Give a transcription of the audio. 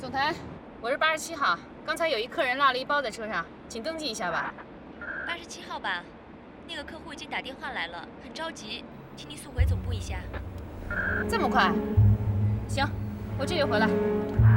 总台，我是87号，刚才有一客人落了一包在车上，请登记一下吧。 87号吧，那个客户已经打电话来了，很着急，请你速回总部一下。 这么快？行，我这就回来。